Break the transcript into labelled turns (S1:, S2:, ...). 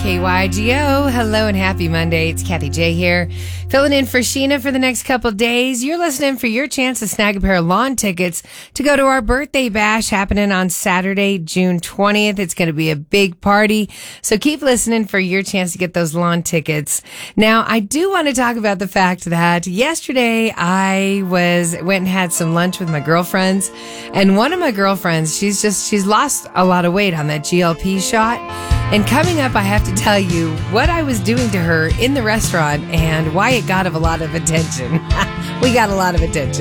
S1: KYGO. Hello and happy Monday. It's Kathy J here, filling in for Sheena for the next couple days. You're listening for your chance to snag a pair of lawn tickets to go to our birthday bash happening on Saturday, June 20th. It's going to be a big party, so keep listening for your chance to get those lawn tickets. Now, I do want to talk about the fact that yesterday I went and had some lunch with my girlfriends, and one of my girlfriends, she's lost a lot of weight on that GLP shot. And coming up, I have to tell you what I was doing to her in the restaurant and why it got a lot of attention. We got a lot of attention.